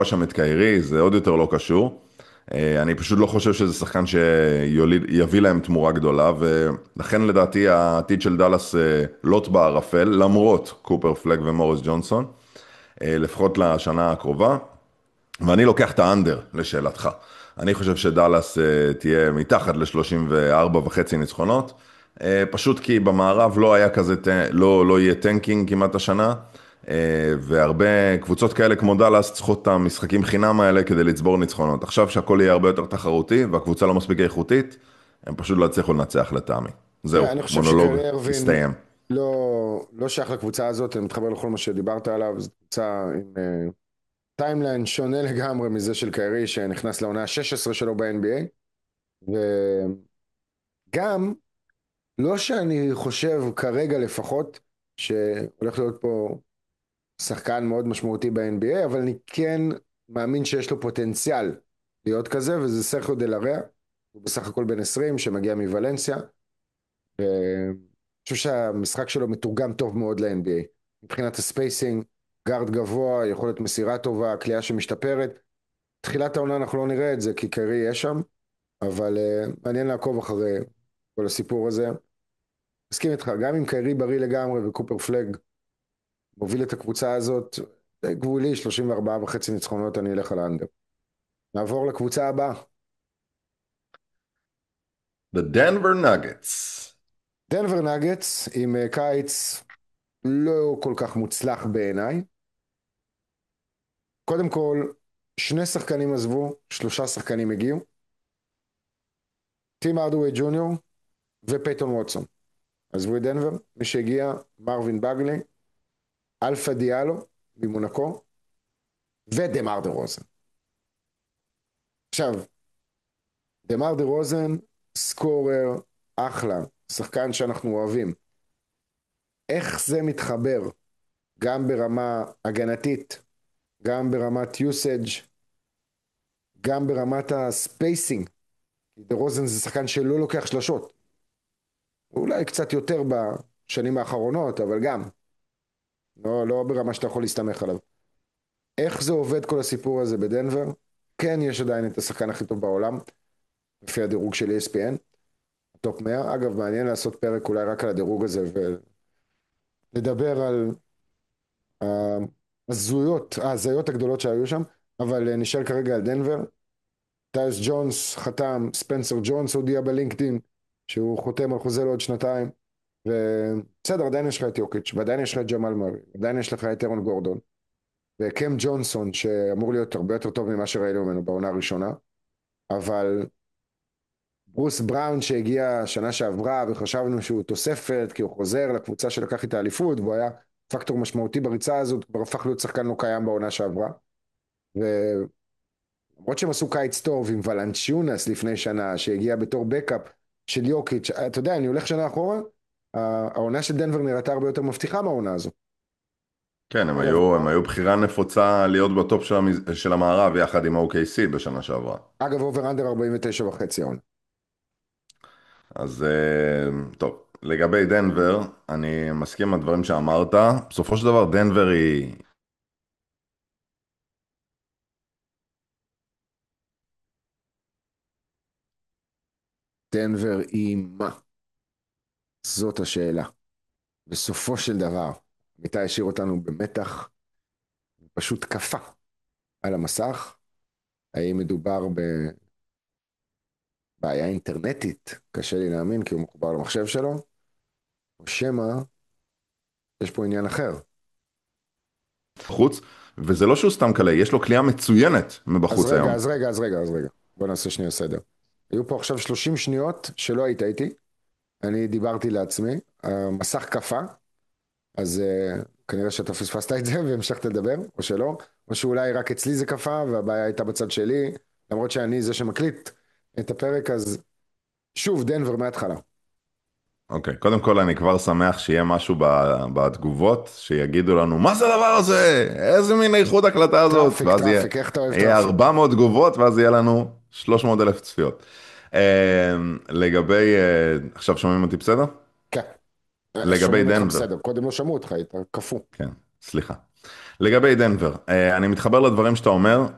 שם את קיירי, זה עוד יותר לא קשור. אני פשוט לא חושב שזה שחקן שיביא להם תמורה גדולה, ולכן לדעתי העתיד של דאלאס לוט בערפל, למרות קופר פלג ומוריס ג'ונסון, לפחות לשנה הקרובה. ואני לוקח את האנדר לשאלתך. אני חושב שדאלאס תהיה מתחת ל-34 וחצי ניצחונות, פשוט כי במערב לא היה כזה, לא יהיה טנקינג כמעט השנה, והרבה קבוצות כאלה כמו דאלאס צריכות את המשחקים חינם האלה כדי לצבור ניצחונות. עכשיו שהכל יהיה הרבה יותר תחרותי והקבוצה לא מספיק איכותית, הם פשוט לא יצליחו לנצח לטעמי. זהו, תראה, אני חושב מונולוג, שקיירי ארווין הסתיים. לא שייך לקבוצה הזאת, אני מתחבר לכל מה שדיברת עליו, זו קבוצה עם טיימליין שונה לגמרי מזה של קיירי שנכנס לעונה ה-16 שלו ב-NBA, וגם, לא שאני חושב כרגע לפחות, שהולך להיות פה שחקן מאוד משמעותי ב-NBA, אבל אני כן מאמין שיש לו פוטנציאל להיות כזה, וזה סרחיו דלאריה, הוא בסך הכל בן 20 שמגיע מוולנסיה, ואני חושב שהמשחק שלו מתורגם טוב מאוד ל-NBA, מבחינת הספייסינג, גארד גבוה, יכולת מסירה טובה, קליעה שמשתפרת. תחילת העונה אנחנו לא נראה את זה כי קרי יהיה שם, אבל מעניין לעקוב אחרי כל הסיפור הזה. מסכים איתך, גם אם קרי בריא לגמרי וקופר פלג מוביל את הקבוצה הזאת, די גבולי, 34 וחצי ניצחונות, אני אלך על האנדר. נעבור לקבוצה הבאה. The Denver Nuggets. דנבר נגטס עם קיץ לא כל כך מוצלח בעיניי. קודם כל, שני שחקנים עזבו, שלושה שחקנים הגיעו. טים ארדווי ג'וניור ופייטון ווטסון. עזבו את דנבר, מי שהגיע, מרווין בגלי, אלפה דיאלו ממונקו, ודמר דה רוזן. עכשיו, דמר דה רוזן, סקורר, אחלה, שחקן שאנחנו אוהבים. איך זה מתחבר, גם ברמה הגנתית, גם ברמת יוסאג', גם ברמת הספייסינג. דה רוזן זה שחקן שלא לוקח שלשות. אולי קצת יותר בשנים האחרונות, אבל גם. לא ברמה שאתה יכול להסתמך עליו. איך זה עובד כל הסיפור הזה בדנבר? כן, יש עדיין את השחקן הכי טוב בעולם, לפי הדירוג של ESPN, טופ 100. אגב, מעניין לעשות פרק אולי רק על הדירוג הזה, ולדבר על ההזויות הגדולות שהיו שם, אבל נשאר כרגע על דנבר. טייס ג'ונס חתם, ספנסר ג'ונס הודיע בלינקדין, שהוא חותם על חוזה לעוד שנתיים, ובסדר, עדיין יש לך את יוקיץ', ועדיין יש לך את ג'מאל מרי, עדיין יש לך את אירון גורדון, וקם ג'ונסון, שאמור להיות הרבה יותר טוב ממה שראינו ממנו בעונה הראשונה, אבל ברוס בראון שהגיע שנה שעברה וחשבנו שהוא תוספת כי הוא חוזר לקבוצה שלקח את האליפות והוא היה פקטור משמעותי בריצה הזאת, כבר הפך להיות שחקן לא קיים בעונה שעברה, ולמרות שהם עשו קיץ טוב עם ולנצ'יונס לפני שנה שהגיע בתור בקאפ של יוקיץ', אתה יודע, אני הולך שנה אחורה, העונה של דנבר נראתה הרבה יותר מבטיחה מהעונה הזו. כן, אגב, הם היו בחירה נפוצה להיות בטופ של המערב יחד עם ה-OKC בשנה שעברה. אובר אנדר 49 וחצי העונה. אז טוב, לגבי דנבר, אני מסכים עם הדברים שאמרת. בסופו של דבר דנבר היא... דנבר היא מה? זאת השאלה. בסופו של דבר, מיטה השאיר אותנו במתח, פשוט קפא על המסך. האם מדובר בבעיה אינטרנטית? קשה לי להאמין כי הוא מחובר למחשב שלו, או שמא יש פה עניין אחר. בחוץ, וזה לא שהוא סתם קלה, יש לו קליעה מצוינת אז מבחוץ רגע, היום. אז רגע. בוא נעשה שנייה סדר. היו פה עכשיו 30 שניות שלא היית איתי, אני דיברתי לעצמי, המסך קפא, אז כנראה שאתה פספסת את זה והמשכת לדבר, או שלא, או שאולי רק אצלי זה קפא והבעיה הייתה בצד שלי, למרות שאני זה שמקליט את הפרק, אז שוב, דנבר מההתחלה. אוקיי, קודם כל אני כבר שמח שיהיה משהו בתגובות, שיגידו לנו, מה זה הדבר הזה? איזה מין איכות הקלטה הזאת? טראפיק, ואז טראפיק, איך אתה אוהב יהיה טראפיק? 400 תגובות, ואז יהיה לנו 300 אלף צפיות. לגבי, עכשיו שומעים אותי בסדר? כן, לגבי שומעים אותך דנבר. בסדר, קודם לא שמעו אותך, היית קפוא. כן, סליחה. לגבי דנבר, אני מתחבר לדברים שאתה אומר,